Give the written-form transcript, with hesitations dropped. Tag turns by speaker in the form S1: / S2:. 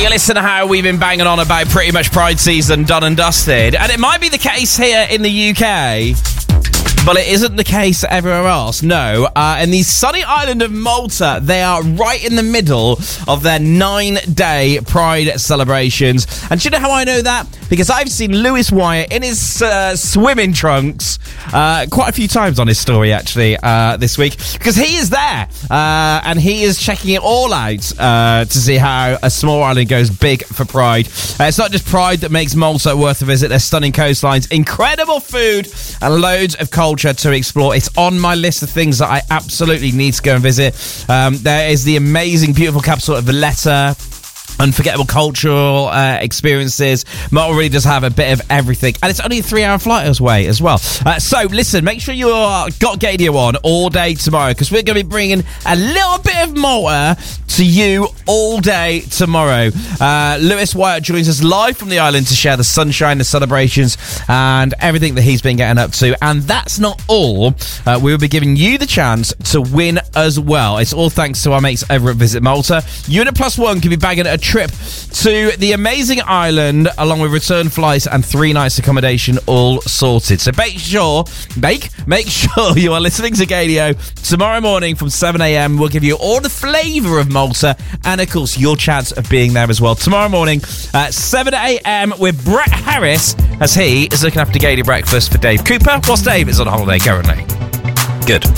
S1: You listen to how we've been banging on about pretty much Pride season done and dusted. And it might be the case here in the UK, but it isn't the case everywhere else. No, in the sunny island of Malta, they are right in the middle of their 9-day Pride celebrations. And do you know how I know that? Because I've seen Lewis Wyatt in his swimming trunks quite a few times on his story, actually, this week. Because he is there, and he is checking it all out to see how a small island goes big for Pride. It's not just Pride that makes Malta worth a visit. There's stunning coastlines, incredible food, and loads of culture to explore. It's on my list of things that I absolutely need to go and visit. There is the amazing, beautiful capital of Valletta. Unforgettable cultural experiences. Malta really does have a bit of everything, and it's only a 3-hour flight away as well. So listen, make sure you got Gadio on all day tomorrow, because we're going to be bringing a little bit of Malta to you all day tomorrow. Lewis Wyatt joins us live from the island to share the sunshine, the celebrations, and everything that he's been getting up to. And that's not all. We will be giving you the chance to win as well. It's all thanks to our mates over at Visit Malta. You and a +1 can be bagging a trip to the amazing island, along with return flights and 3 nights accommodation, all sorted. So make sure you are listening to Gadio tomorrow morning from 7 a.m. We'll give you all the flavour of Malta, and of course your chance of being there as well tomorrow morning at 7 a.m. with Brett Harris, as he is looking after Gadio breakfast for Dave Cooper, whilst Dave is on holiday currently. Good.